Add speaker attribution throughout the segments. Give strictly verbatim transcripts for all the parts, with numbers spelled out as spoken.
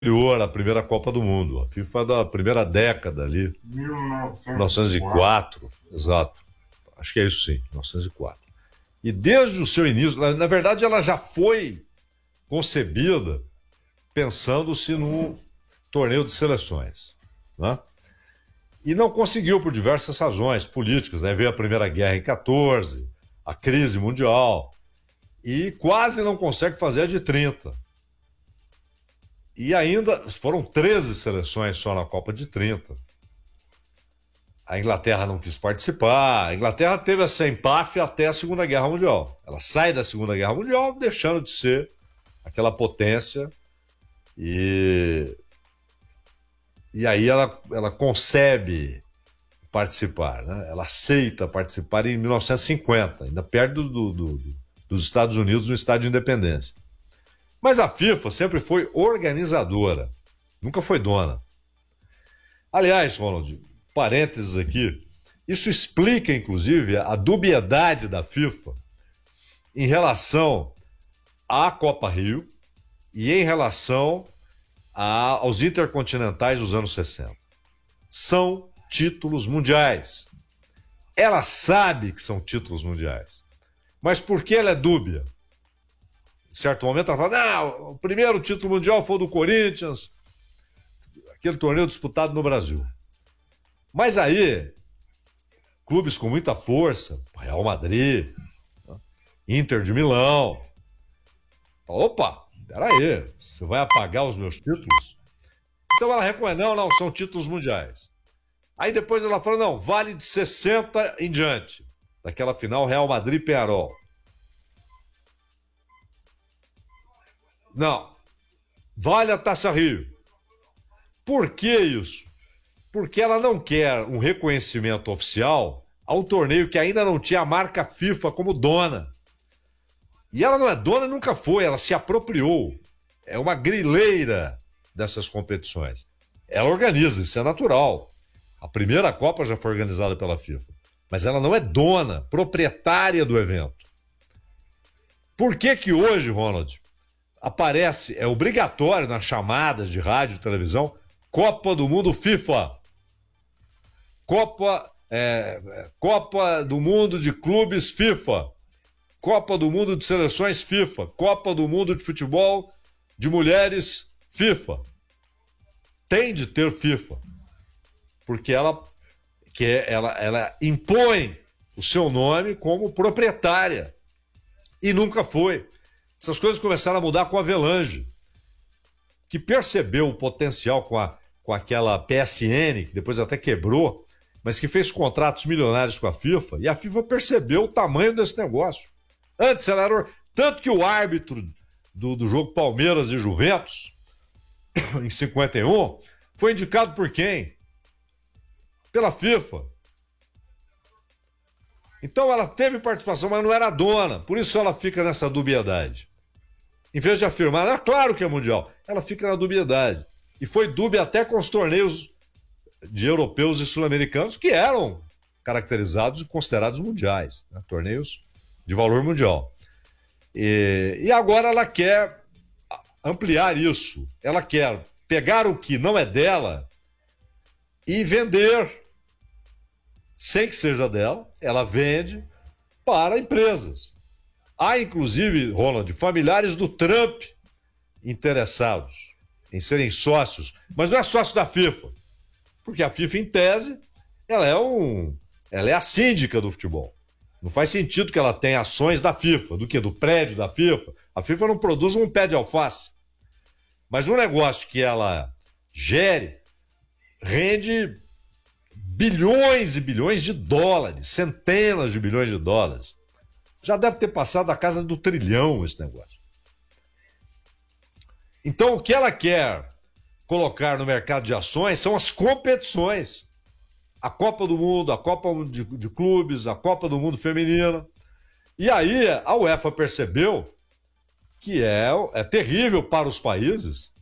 Speaker 1: anterior à primeira Copa do Mundo. A FIFA é da primeira década ali,
Speaker 2: mil novecentos
Speaker 1: mil novecentos e quatro, exato. Acho que é isso sim, mil novecentos e quatro. E desde o seu início, na, na verdade, ela já foi concebida pensando-se num torneio de seleções, né? E não conseguiu por diversas razões políticas, né? Veio a Primeira Guerra em quatorze, a crise mundial, e quase não consegue fazer a de trinta. E ainda foram treze seleções só na Copa de trinta. A Inglaterra não quis participar. A Inglaterra teve essa empáfia até a Segunda Guerra Mundial. Ela sai da Segunda Guerra Mundial deixando de ser aquela potência e, e aí ela, ela concebe participar, né? Ela aceita participar em mil novecentos e cinquenta, ainda perto do, do, do, dos Estados Unidos no Estado de Independência. Mas a FIFA sempre foi organizadora, nunca foi dona. Aliás, Ronald, parênteses aqui, isso explica, inclusive, a dubiedade da FIFA em relação à Copa Rio e em relação a, aos intercontinentais dos anos sessenta. São títulos mundiais. Ela sabe que são títulos mundiais. Mas por que ela é dúbia? Em certo momento ela fala, não, o primeiro título mundial foi o do Corinthians, aquele torneio disputado no Brasil. Mas aí, clubes com muita força, Real Madrid, Inter de Milão, falam, opa, peraí, você vai apagar os meus títulos? Então ela reconhece, não, não, são títulos mundiais. Aí depois ela fala, não, vale de sessenta em diante, daquela final Real Madrid-Peñarol. Não, vale a Taça Rio. Por que isso? Porque ela não quer um reconhecimento oficial a um torneio que ainda não tinha a marca FIFA como dona. E ela não é dona, nunca foi, ela se apropriou. É uma grileira dessas competições. Ela organiza, isso é natural. A primeira Copa já foi organizada pela FIFA. Mas ela não é dona, proprietária do evento. Por que que hoje, Ronald, aparece, é obrigatório nas chamadas de rádio e televisão, Copa do Mundo FIFA? Copa, é, Copa do Mundo de Clubes FIFA. Copa do Mundo de Seleções FIFA. Copa do Mundo de Futebol de Mulheres FIFA. Tem de ter FIFA. Porque ela, que ela, ela impõe o seu nome como proprietária. E nunca foi. Essas coisas começaram a mudar com a Avelange, que percebeu o potencial com, a, com aquela P S N, que depois até quebrou, mas que fez contratos milionários com a FIFA, e a FIFA percebeu o tamanho desse negócio. Antes ela era... Tanto que o árbitro do, do jogo Palmeiras e Juventus, em cinquenta e um, foi indicado por quem? Pela FIFA. Então ela teve participação, mas não era dona. Por isso ela fica nessa dubiedade. Em vez de afirmar, é claro que é mundial, ela fica na dubiedade. E foi dúbia até com os torneios de europeus e sul-americanos que eram caracterizados e considerados mundiais, né? Torneios de valor mundial. E, e agora ela quer ampliar isso. Ela quer pegar o que não é dela e vender. Sem que seja dela, ela vende para empresas. Há, inclusive, Ronald, familiares do Trump interessados em serem sócios, mas não é sócio da FIFA, porque a FIFA, em tese, ela é, um, ela é a síndica do futebol. Não faz sentido que ela tenha ações da FIFA, do que? Do prédio da FIFA. A FIFA não produz um pé de alface. Mas um negócio que ela gere rende bilhões e bilhões de dólares, centenas de bilhões de dólares. Já deve ter passado da casa do trilhão esse negócio. Então, o que ela quer colocar no mercado de ações são as competições. A Copa do Mundo, a Copa de, de Clubes, a Copa do Mundo Feminina. E aí a UEFA percebeu que é, é terrível para os países,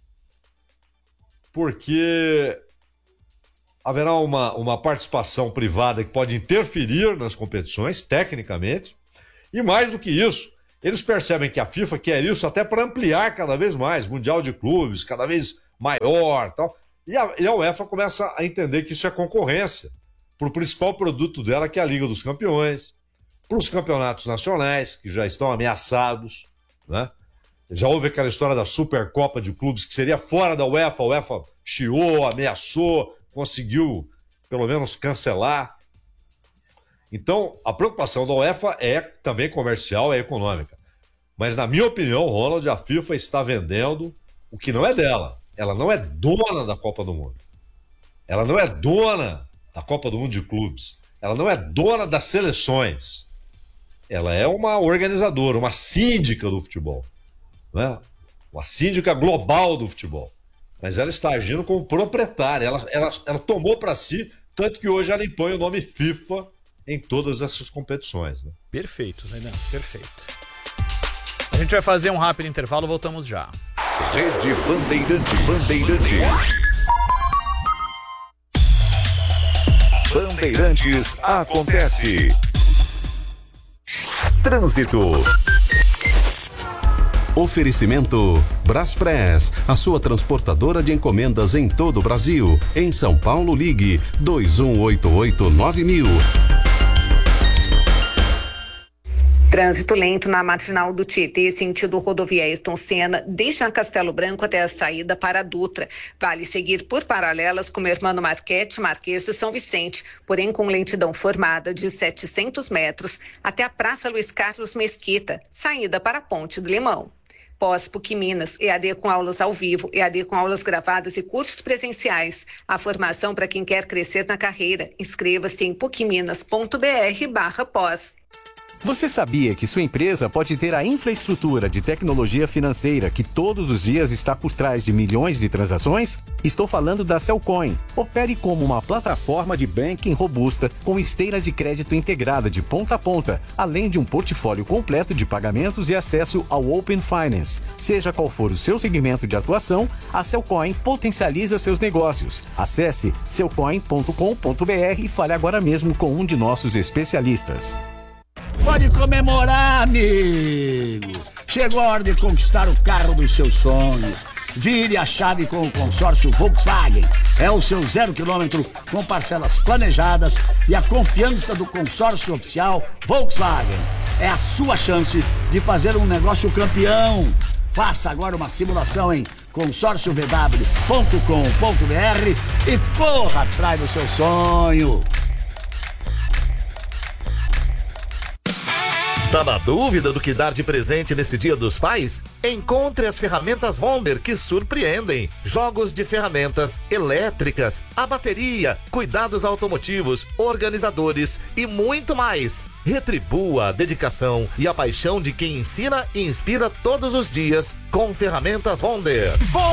Speaker 1: porque haverá uma, uma participação privada que pode interferir nas competições, tecnicamente, e mais do que isso, Eles percebem que a FIFA quer isso até para ampliar cada vez mais, Mundial de Clubes, cada vez maior, tal. E a, e a UEFA começa a entender que isso é concorrência para o principal produto dela, que é a Liga dos Campeões, para os campeonatos nacionais, que já estão ameaçados, né? Já houve aquela história da Supercopa de Clubes, que seria fora da UEFA, a UEFA chiou, ameaçou, conseguiu pelo menos cancelar. Então, a preocupação da UEFA é também comercial, é econômica. Mas, na minha opinião, Ronald, a FIFA está vendendo o que não é dela. Ela não é dona da Copa do Mundo. Ela não é dona da Copa do Mundo de Clubes. Ela não é dona das seleções. Ela é uma organizadora, uma síndica do futebol, né? Uma síndica global do futebol. Mas ela está agindo como proprietária. Ela, ela, ela tomou para si, tanto que hoje ela impõe o nome FIFA em todas essas competições, né?
Speaker 2: Perfeito, Renan, perfeito. A gente vai fazer um rápido intervalo, voltamos já.
Speaker 3: Rede Bandeirantes. Bandeirantes. Bandeirantes acontece. Trânsito. Oferecimento Braspress, a sua transportadora de encomendas em todo o Brasil. Em São Paulo, ligue dois um oito oito nove mil.
Speaker 4: Trânsito lento na marginal do Tietê, sentido rodovia Ayrton Senna, deixa Castelo Branco até a saída para a Dutra. Vale seguir por paralelas com o Hermano Marquete, Marquês de São Vicente, porém com lentidão formada de setecentos metros até a Praça Luiz Carlos Mesquita, saída para a Ponte do Limão. Pós-PUC Minas, E A D com aulas ao vivo, E A D com aulas gravadas e cursos presenciais. A formação para quem quer crescer na carreira. Inscreva-se em pucminas.br barra pós.
Speaker 5: Você sabia que sua empresa pode ter a infraestrutura de tecnologia financeira que todos os dias está por trás de milhões de transações? Estou falando da Cellcoin. Opere como uma plataforma de banking robusta com esteira de crédito integrada de ponta a ponta, além de um portfólio completo de pagamentos e acesso ao Open Finance. Seja qual for o seu segmento de atuação, a Cellcoin potencializa seus negócios. Acesse cellcoin ponto com ponto br e fale agora mesmo com um de nossos especialistas.
Speaker 6: Pode comemorar, amigo! Chegou a hora de conquistar o carro dos seus sonhos. Vire a chave com o consórcio Volkswagen. É o seu zero quilômetro com parcelas planejadas e a confiança do consórcio oficial Volkswagen. É a sua chance de fazer um negócio campeão. Faça agora uma simulação em consórcio v w ponto com ponto br e corra atrás do seu sonho.
Speaker 7: Tá na dúvida do que dar de presente nesse Dia dos Pais? Encontre as ferramentas Wonder que surpreendem. Jogos de ferramentas elétricas, a bateria, cuidados automotivos, organizadores e muito mais. Retribua a dedicação e a paixão de quem ensina e inspira todos os dias com ferramentas Wonder.